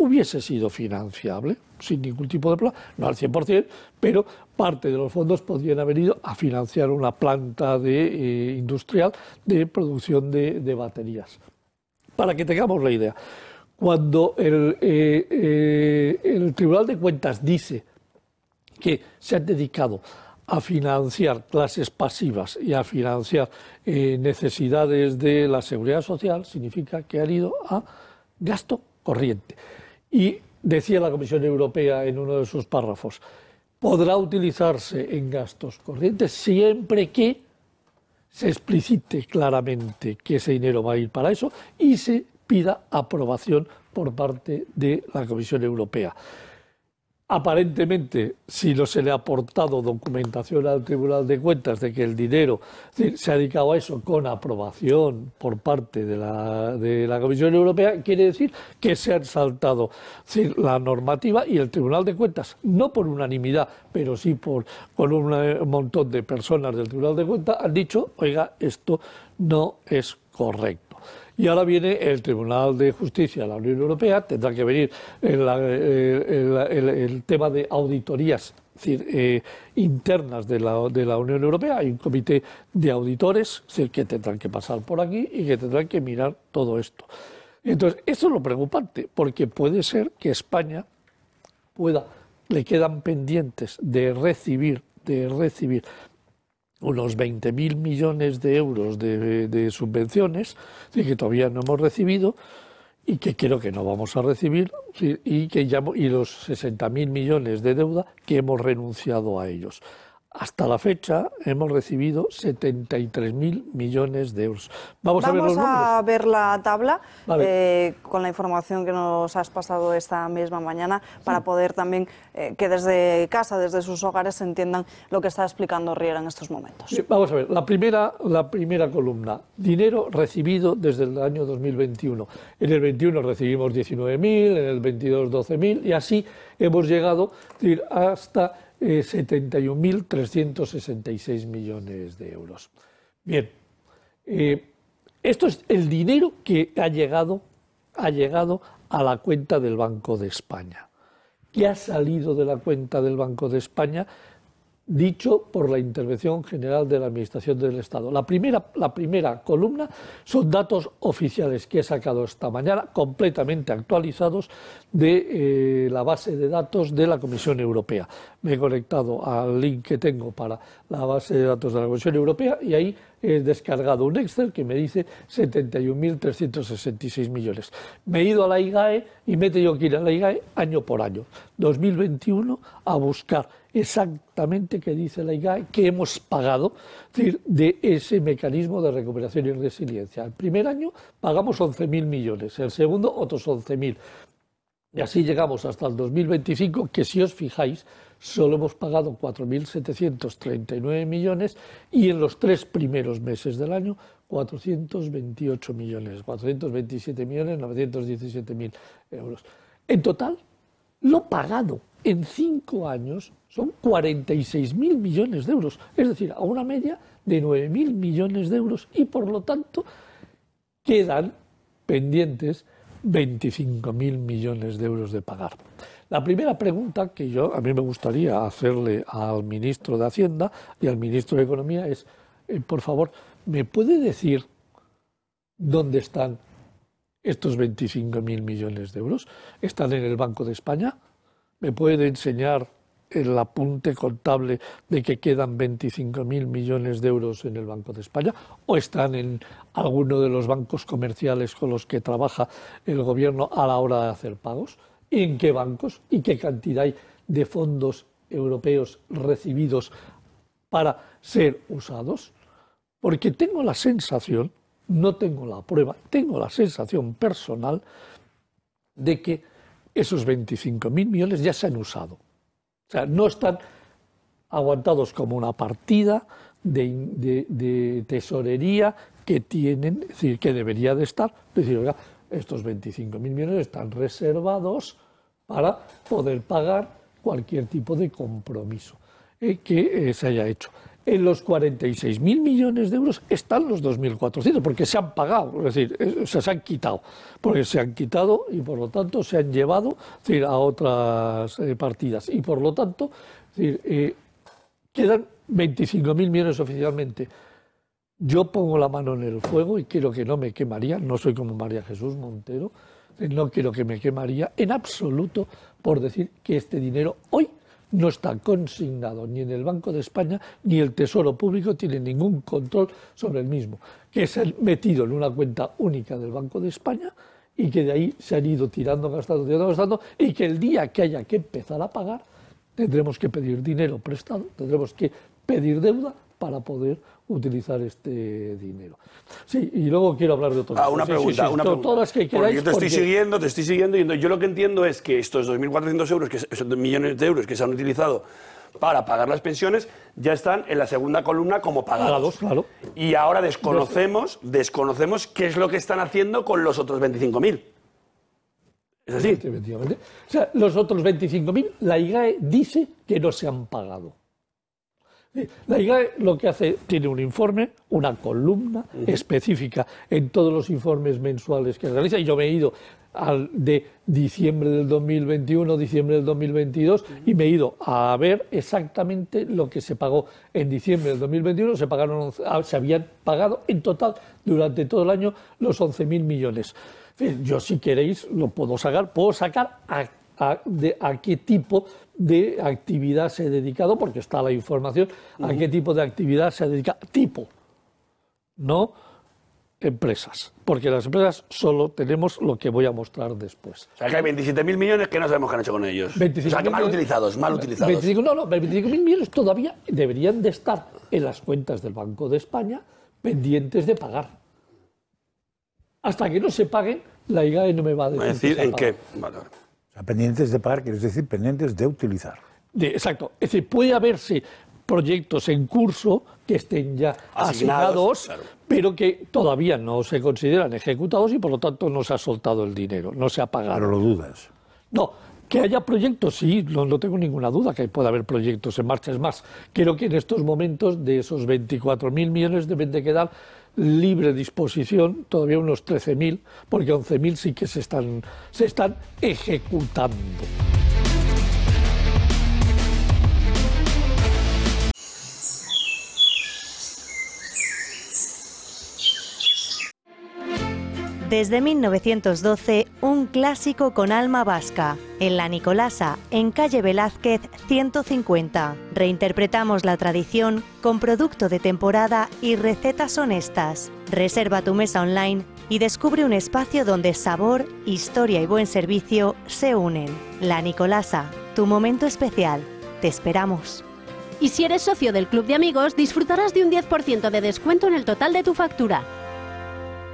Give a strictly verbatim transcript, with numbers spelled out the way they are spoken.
hubiese sido financiable sin ningún tipo de problema, no al cien por cien, pero parte de los fondos podrían haber ido a financiar una planta de, eh, industrial de producción de, de baterías. Para que tengamos la idea, cuando el, eh, eh, el Tribunal de Cuentas dice que se han dedicado a financiar clases pasivas y a financiar eh, necesidades de la seguridad social, significa que han ido a gasto corriente. Y decía la Comisión Europea en uno de sus párrafos, podrá utilizarse en gastos corrientes siempre que se explicite claramente que ese dinero va a ir para eso y se pida aprobación por parte de la Comisión Europea. Aparentemente, si no se le ha aportado documentación al Tribunal de Cuentas de que el dinero se ha dedicado a eso con aprobación por parte de la, de la Comisión Europea, quiere decir que se han saltado la normativa y el Tribunal de Cuentas, no por unanimidad, pero sí por, con un montón de personas del Tribunal de Cuentas, han dicho, oiga, esto no es correcto. Y ahora viene el Tribunal de Justicia de la Unión Europea, tendrá que venir el, el, el, el tema de auditorías, es decir, eh, internas de la, de la Unión Europea. Hay un comité de auditores, es decir, que tendrán que pasar por aquí y que tendrán que mirar todo esto. Entonces, esto es lo preocupante, porque puede ser que España pueda, le quedan pendientes de recibir, de recibir unos veinte mil millones de euros de, de subvenciones que todavía no hemos recibido y que creo que no vamos a recibir y, que ya, y los sesenta mil millones de deuda que hemos renunciado a ellos. Hasta la fecha hemos recibido setenta y tres mil millones de euros. Vamos, Vamos a ver los números. a ver la tabla, vale. eh, con la información que nos has pasado esta misma mañana, para sí. poder también eh, que desde casa, desde sus hogares, se entiendan lo que está explicando Riera en estos momentos. Sí, vamos a ver, la primera, la primera columna, dinero recibido desde el año dos mil veintiuno. En el veintiuno recibimos diecinueve mil, en el veintidós doce mil y así hemos llegado hasta Eh, setenta y un mil trescientos sesenta y seis millones de euros. Bien, eh, esto es el dinero que ha llegado, ha llegado a la cuenta del Banco de España. ¿Qué ha salido de la cuenta del Banco de España? Dicho por la Intervención General de la Administración del Estado. La primera, la primera columna son datos oficiales que he sacado esta mañana, completamente actualizados de eh, la base de datos de la Comisión Europea. Me he conectado al link que tengo para la base de datos de la Comisión Europea y ahí he descargado un Excel que me dice setenta y un mil trescientos sesenta y seis millones. Me he ido a la I G A E y me he tenido que ir a la I G A E año por año, dos mil veintiuno, a buscar exactamente qué dice la I G A E, que hemos pagado, es decir, de ese mecanismo de recuperación y resiliencia. El primer año pagamos once mil millones, el segundo otros once mil. Y así llegamos hasta el dos mil veinticinco, que si os fijáis, solo hemos pagado cuatro mil setecientos treinta y nueve millones y en los tres primeros meses del año cuatrocientos veintiocho millones, cuatrocientos veintisiete millones novecientos diecisiete mil euros. En total, lo pagado en cinco años son cuarenta y seis mil millones de euros, es decir, a una media de nueve mil millones de euros y por lo tanto quedan pendientes veinticinco mil millones de euros de pagar. La primera pregunta que yo a mí me gustaría hacerle al ministro de Hacienda y al ministro de Economía es, eh, por favor, ¿me puede decir dónde están estos veinticinco mil millones de euros? ¿Están en el Banco de España? ¿Me puede enseñar el apunte contable de que quedan veinticinco mil millones de euros en el Banco de España? ¿O están en alguno de los bancos comerciales con los que trabaja el Gobierno a la hora de hacer pagos? ¿En qué bancos y qué cantidad hay de fondos europeos recibidos para ser usados? Porque tengo la sensación, no tengo la prueba, tengo la sensación personal de que esos veinticinco mil millones ya se han usado. O sea, no están aguantados como una partida de, de, de tesorería que tienen, es decir, que debería de estar. Es decir, oiga, estos veinticinco mil millones están reservados para poder pagar cualquier tipo de compromiso eh, que eh, se haya hecho. En los cuarenta y seis mil millones de euros están los dos mil cuatrocientos, porque se han pagado, es decir, o sea, se han quitado, porque se han quitado y por lo tanto se han llevado es decir, a otras eh, partidas. Y por lo tanto, es decir, eh, quedan veinticinco mil millones oficialmente. Yo pongo la mano en el fuego y quiero que no me quemaría, no soy como María Jesús Montero, no quiero que me quemaría en absoluto por decir que este dinero hoy no está consignado ni en el Banco de España, ni el Tesoro Público tiene ningún control sobre el mismo, que se han metido en una cuenta única del Banco de España y que de ahí se han ido tirando, gastando, tirando, gastando, y que el día que haya que empezar a pagar tendremos que pedir dinero prestado, tendremos que pedir deuda para poder utilizar este dinero. Sí, y luego quiero hablar de otras ah, cosas. una pregunta, sí, sí, sí, una to, pregunta. Todas las que queráis. Porque yo te estoy porque... siguiendo, te estoy siguiendo, y yo lo que entiendo es que estos dos mil cuatrocientos euros, que son millones de euros que se han utilizado para pagar las pensiones, ya están en la segunda columna como pagados. Pagados, claro. Y ahora desconocemos, desconocemos qué es lo que están haciendo con los otros veinticinco mil. ¿Es así? Efectivamente. O sea, los otros veinticinco mil, la I G A E dice que no se han pagado. La I G A E lo que hace, tiene un informe, una columna uh-huh. específica en todos los informes mensuales que realiza, y yo me he ido al de diciembre del dos mil veintiuno, diciembre del dos mil veintidós, uh-huh. y me he ido a ver exactamente lo que se pagó en diciembre del dos mil veintiuno, se, pagaron, se habían pagado en total durante todo el año los once mil millones. Yo, si queréis, lo puedo sacar, puedo sacar a, a, de, a qué tipo de actividad se ha dedicado, porque está la información, uh-huh. a qué tipo de actividad se ha dedicado. Tipo, no empresas, porque las empresas solo tenemos lo que voy a mostrar después. O sea, que hay veintisiete mil millones que no sabemos qué han hecho con ellos. O sea, que mal utilizados, mal utilizados. veinticinco, no, no, veinticinco mil millones todavía deberían de estar en las cuentas del Banco de España pendientes de pagar. Hasta que no se paguen, la I G A E no me va a decir, decir que en qué. Vale. O sea, pendientes de pagar, quieres decir pendientes de utilizar. De, exacto. Es decir, puede haberse proyectos en curso que estén ya asignados, asignados claro. pero que todavía no se consideran ejecutados y por lo tanto no se ha soltado el dinero, no se ha pagado. Pero lo dudas. No, que haya proyectos, sí, no, no tengo ninguna duda que puede haber proyectos en marcha. Es más, creo que en estos momentos de esos veinticuatro mil millones deben de quedar libre disposición todavía unos trece mil, porque once mil sí que se están, se están ejecutando. Desde mil novecientos doce, un clásico con alma vasca. En La Nicolasa, en calle Velázquez ciento cincuenta. Reinterpretamos la tradición con producto de temporada y recetas honestas. Reserva tu mesa online y descubre un espacio donde sabor, historia y buen servicio se unen. La Nicolasa, tu momento especial. Te esperamos. Y si eres socio del Club de Amigos, disfrutarás de un diez por ciento de descuento en el total de tu factura.